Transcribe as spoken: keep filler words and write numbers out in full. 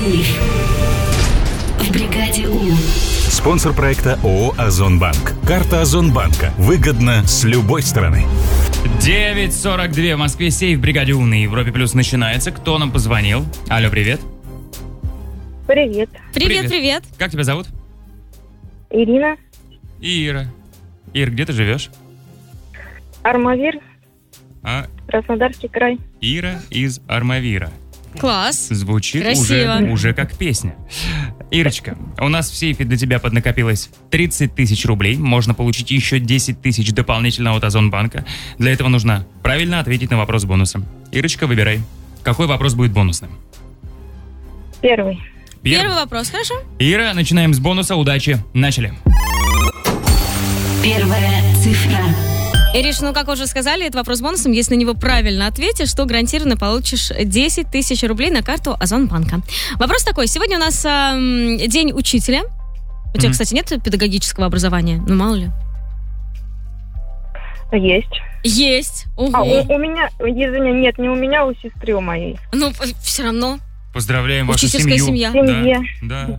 Сейф в бригаде У. Спонсор проекта ООО «Озонбанк». Карта Озонбанка. Выгодно с любой стороны. девять сорок два в Москве. Сейф в бригаде У на Европе Плюс начинается. Кто нам позвонил? Алло, привет. Привет. Привет, привет. Как тебя зовут? Ирина. Ира. Ир, где ты живешь? Армавир, А, Краснодарский край. Ира из Армавира. Класс. Звучит Красиво. уже, уже как песня. Ирочка, у нас в сейфе для тебя поднакопилось тридцать тысяч рублей. Можно получить еще десять тысяч дополнительно от Озонбанка. Для этого нужно правильно ответить на вопрос бонусом. Ирочка, выбирай. Какой вопрос будет бонусным? Первый. Первый. Первый вопрос, хорошо? Ира, начинаем с бонуса. Удачи. Начали. Первая цифра. Ириш, ну, как уже сказали, это вопрос бонусом. Если на него правильно ответишь, то гарантированно получишь десять тысяч рублей на карту Озонбанка. Вопрос такой. Сегодня у нас эм, день учителя. У тебя, Мгм. кстати, нет педагогического образования? Ну, мало ли. Есть. Есть. Ого. А у, у меня, извини, нет, не у меня, у сестры у моей. Ну, все равно. Поздравляем вашу Учительская семью. семья. В семье. Да, да.